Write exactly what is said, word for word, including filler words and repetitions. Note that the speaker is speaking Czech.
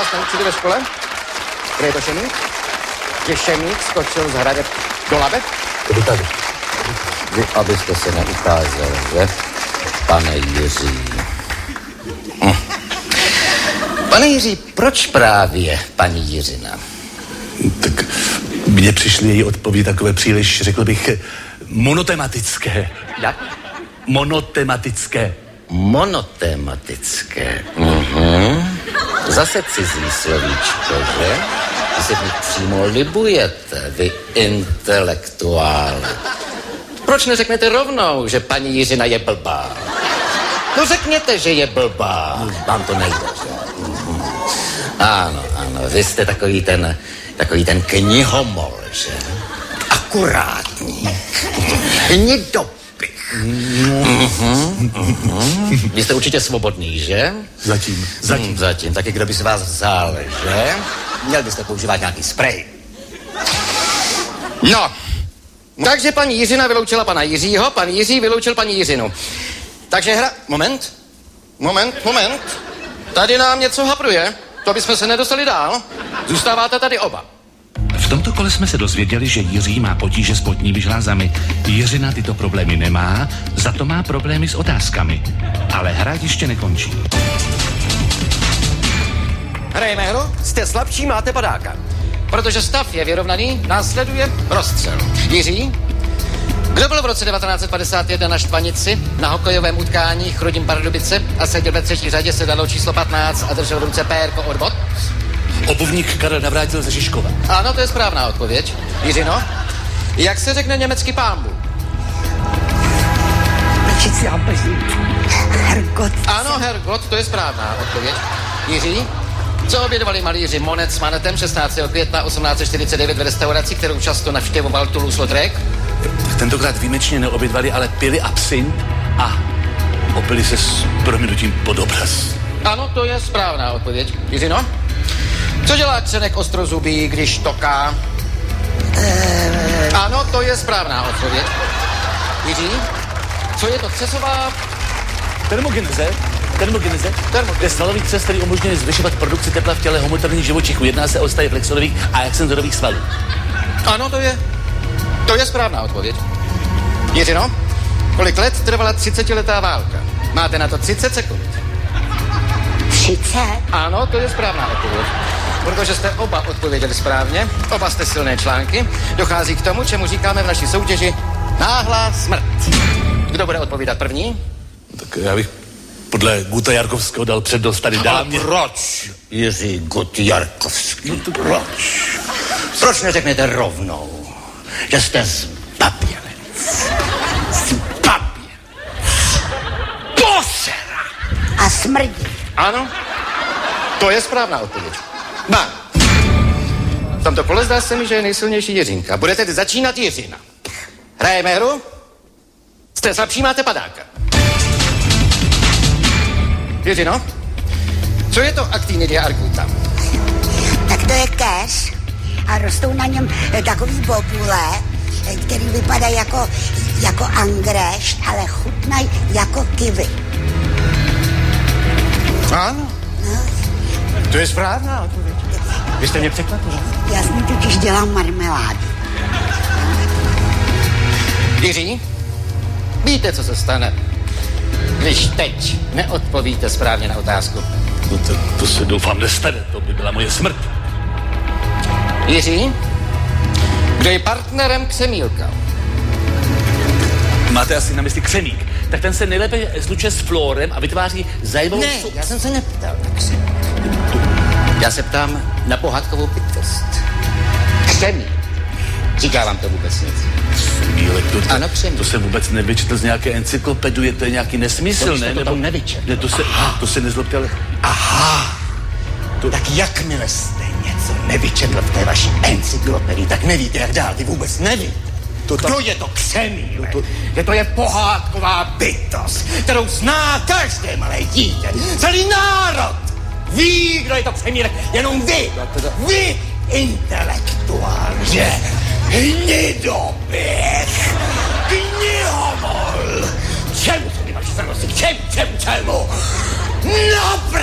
neučili ve škole? Kde je to Šemík? Že Šemík skočil z hradeb do labe? Tady tady. Vy, abyste se neukázal, že? Pane Jiří. Hm. Pane Jiří, proč právě paní Jiřina? Tak mně přišly její odpovědi takové příliš, řekl bych, monotematické. Jak? Monotematické. Monotematické. Mhm. Zase cizí slovíčko, že? Vy se v nich přímo libujete, vy intelektuále. Proč neřeknete rovnou, že paní Jiřina je blbá? No řekněte, že je blbá. Vám to nejde, že? Mhm. Ano, ano, vy jste takový ten, takový ten knihomol, že? Akurátní. Hnidopich. Mhm, mhm. Vy jste určitě svobodný, že? Zatím, zatím. Hmm, zatím, taky kdo by si vás vzal, že? Měl byste používat nějaký sprej. No, takže paní Jiřina vyloučila pana Jiřího, pan Jiří vyloučil paní Jiřinu. Takže hra... Moment, moment, moment. Tady nám něco hapruje. To bychom se nedostali dál. Zůstáváte tady oba. V tomto kole jsme se dozvěděli, že Jiří má potíže s potními žlázami. Jiřina tyto problémy nemá, za to má problémy s otázkami. Ale hra ještě nekončí. Hrajeme hru, jste slabší, máte padáka. Protože stav je vyrovnaný, následuje rozstřel. Jiří, kdo byl v roce devatenáct set padesát jedna na Štvanici na hokejovém utkání Chrudim Pardubice a seděl ve třetí řadě, se dalo číslo patnáct a držel v ruce pérko odbod? Obuvník Karel Navrátil ze Žižkova. Ano, to je správná odpověď. Jiřino, jak se řekne německý pánbu? Hergot. Ano, Hergot, to je správná odpověď. Jiří, co obědovali malíři Monet s Manetem šestnáctého května osmnáct set čtyřicet devět v restauraci, kterou často navštěvoval Toulouse-Lautrec? Tentokrát výjimečně neobědvali, ale pili absint a opili se s prominutím pod obraz. Ano, to je správná odpověď. Jiřino, co dělá Křenek ostrozubý, když toká? Uh... Ano, to je správná odpověď. Jiří, co je to křesová... Termogeneze. Termogeneze. To je svalový křes, který umožňuje zvyšovat produkci tepla v těle homoterních živočichů. Jedná se o stavy flexorových a extenzorových svalů. Ano, to je... To je správná odpověď. Jiřino, kolik let trvala třicetiletá válka? Máte na to třicet sekund. třicet? Ano, to je správná odpověď. Protože jste oba odpověděli správně, oba jste silné články, dochází k tomu, čemu říkáme v naší soutěži náhlá smrt. Kdo bude odpovídat první? Tak já bych podle Guta Jarkovského dal přednost tady dámě. Proč, Jiří Gut Jarkovský? No to proč? Proč neřeknete rovnou, že jste zbabělec? Zbabělec. Posera. A smrdí. Ano, to je správná odpověď. Ba. V tomto kole zdá se mi, že je nejsilnější Jiřinka. Bude tedy začínat Jiřina. Hrajeme hru? Jste slabší, máte padáka. Jiřino, co je to actinidia arguta? Tak to je keř a rostou na něm takový bobule, který vypadá jako, jako angrešt, ale chutnají jako kiwi. Ano. No. To je správná odpověď. Vy jste mě překvapil. Já s ní totiž dělám marmeládu. Jiří, víte, co se stane, když teď neodpovíte správně na otázku? No to, to se doufám nestane, to by byla moje smrt. Jiří, kdo je partnerem Křemílka? Máte asi na mysli Křemík. Tak ten se nejlépe slučuje s Flórem a vytváří zajímavou... Ne, já jsem se neptal na Křemík. Já se ptám na pohádkovou pitvost. Křemík. Říká vám to vůbec nic? Křemílek, to, to, ano, Křemík. To jsem vůbec nevyčetl z nějaké encyklopedie, to je nějaký nesmysl, to ne? To Nebo... tam nevyčetl. Ne, to se, to se nezlobte, ale... Aha. To... Tak jakmile jste něco nevyčetl v té vaší encyklopedii, tak nevíte, jak dál, ty vůbec nevíte. To tam... Kdo je to Křemílek? To, to... Je to je pohádková bytost, kterou zná každé malé dítě. Celý národ ví, kdo je to Křemílek, jenom vy, vy intelektuál, že? Hnidoběh, knihomol. Čemu jsou ty vaše starosti? Čemu, čemu, čemu? No,